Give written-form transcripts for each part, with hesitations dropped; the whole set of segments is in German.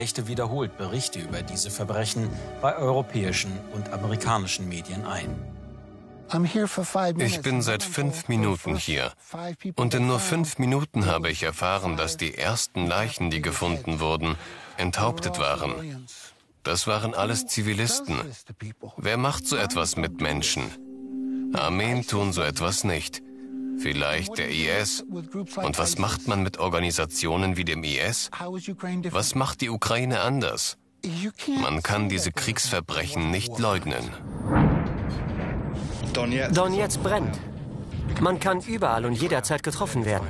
wiederholt Berichte über diese Verbrechen bei europäischen und amerikanischen Medien ein. Ich bin seit 5 Minuten hier. Und in nur 5 Minuten habe ich erfahren, dass die ersten Leichen, die gefunden wurden, enthauptet waren. Das waren alles Zivilisten. Wer macht so etwas mit Menschen? Armeen tun so etwas nicht. Vielleicht der IS. Und was macht man mit Organisationen wie dem IS? Was macht die Ukraine anders? Man kann diese Kriegsverbrechen nicht leugnen. Donetsk brennt. Man kann überall und jederzeit getroffen werden.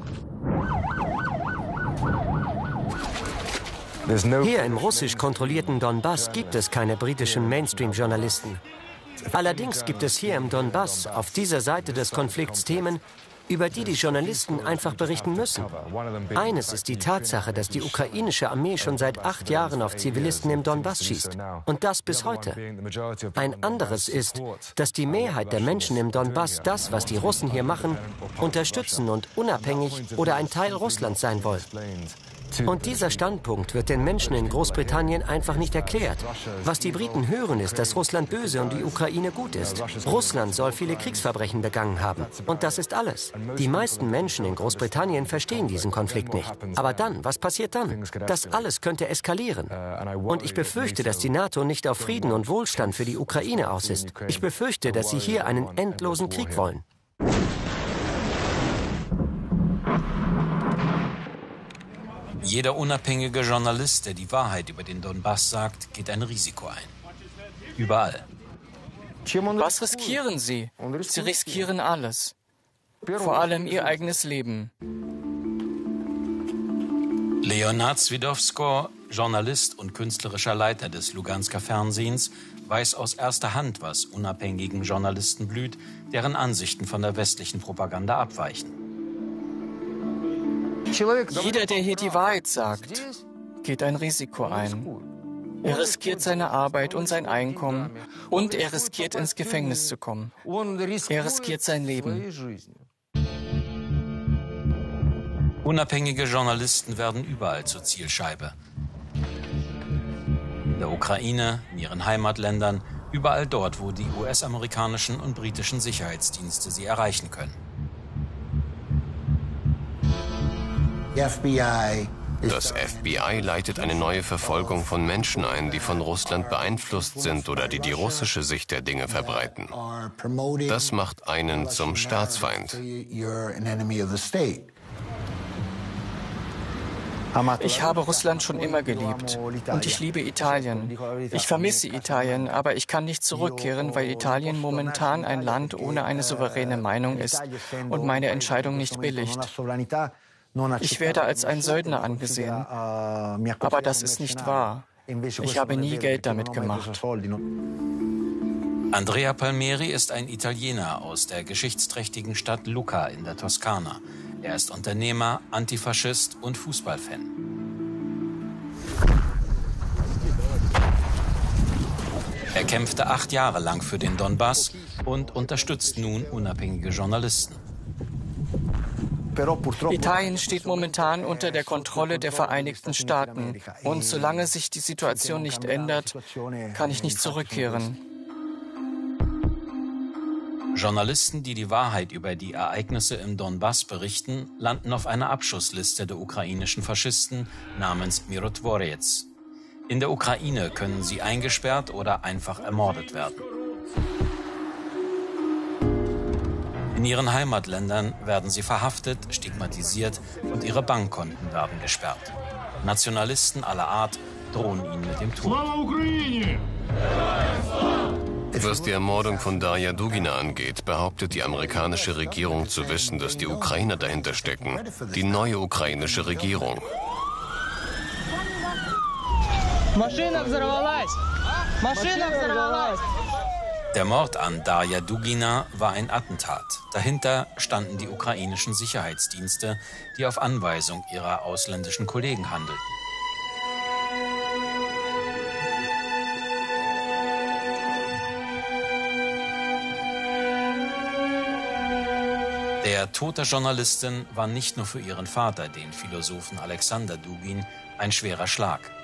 Hier im russisch kontrollierten Donbass gibt es keine britischen Mainstream-Journalisten. Allerdings gibt es hier im Donbass auf dieser Seite des Konflikts Themen, über die die Journalisten einfach berichten müssen. Eines ist die Tatsache, dass die ukrainische Armee schon seit 8 Jahren auf Zivilisten im Donbass schießt. Und das bis heute. Ein anderes ist, dass die Mehrheit der Menschen im Donbass das, was die Russen hier machen, unterstützen und unabhängig oder ein Teil Russlands sein wollen. Und dieser Standpunkt wird den Menschen in Großbritannien einfach nicht erklärt. Was die Briten hören, ist, dass Russland böse und die Ukraine gut ist. Russland soll viele Kriegsverbrechen begangen haben. Und das ist alles. Die meisten Menschen in Großbritannien verstehen diesen Konflikt nicht. Aber dann, was passiert dann? Das alles könnte eskalieren. Und ich befürchte, dass die NATO nicht auf Frieden und Wohlstand für die Ukraine aus ist. Ich befürchte, dass sie hier einen endlosen Krieg wollen. Jeder unabhängige Journalist, der die Wahrheit über den Donbass sagt, geht ein Risiko ein. Überall. Was riskieren Sie? Sie riskieren alles. Vor allem Ihr eigenes Leben. Leonard Swidowsko, Journalist und künstlerischer Leiter des Lugansker Fernsehens, weiß aus erster Hand, was unabhängigen Journalisten blüht, deren Ansichten von der westlichen Propaganda abweichen. Jeder, der hier die Wahrheit sagt, geht ein Risiko ein. Er riskiert seine Arbeit und sein Einkommen und er riskiert ins Gefängnis zu kommen. Er riskiert sein Leben. Unabhängige Journalisten werden überall zur Zielscheibe. In der Ukraine, in ihren Heimatländern, überall dort, wo die US-amerikanischen und britischen Sicherheitsdienste sie erreichen können. Das FBI leitet eine neue Verfolgung von Menschen ein, die von Russland beeinflusst sind oder die die russische Sicht der Dinge verbreiten. Das macht einen zum Staatsfeind. Ich habe Russland schon immer geliebt und ich liebe Italien. Ich vermisse Italien, aber ich kann nicht zurückkehren, weil Italien momentan ein Land ohne eine souveräne Meinung ist und meine Entscheidung nicht billigt. Ich werde als ein Söldner angesehen, aber das ist nicht wahr. Ich habe nie Geld damit gemacht. Andrea Palmieri ist ein Italiener aus der geschichtsträchtigen Stadt Lucca in der Toskana. Er ist Unternehmer, Antifaschist und Fußballfan. Er kämpfte 8 Jahre lang für den Donbass und unterstützt nun unabhängige Journalisten. Italien steht momentan unter der Kontrolle der Vereinigten Staaten. Und solange sich die Situation nicht ändert, kann ich nicht zurückkehren. Journalisten, die die Wahrheit über die Ereignisse im Donbass berichten, landen auf einer Abschussliste der ukrainischen Faschisten namens Mirotvorets. In der Ukraine können sie eingesperrt oder einfach ermordet werden. In ihren Heimatländern werden sie verhaftet, stigmatisiert und ihre Bankkonten werden gesperrt. Nationalisten aller Art drohen ihnen mit dem Tod. Was die Ermordung von Darja Dugina angeht, behauptet die amerikanische Regierung zu wissen, dass die Ukrainer dahinter stecken. Die neue ukrainische Regierung. Der Mord an Darja Dugina war ein Attentat. Dahinter standen die ukrainischen Sicherheitsdienste, die auf Anweisung ihrer ausländischen Kollegen handelten. Der Tod der Journalistin war nicht nur für ihren Vater, den Philosophen Alexander Dugin, ein schwerer Schlag.